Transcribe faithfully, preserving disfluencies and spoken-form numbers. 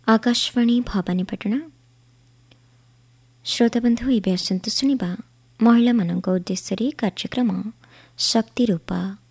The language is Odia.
आकाशवाणी भवानीपाटना। श्रोताबंधु ଏବେ ଆସନ୍ତୁ ଶୁଣିବା ମହିଳାମାନଙ୍କ ଉଦ୍ଦେଶ୍ୟରେ କାର୍ଯ୍ୟକ୍ରମ ଶକ୍ତିରୂପା।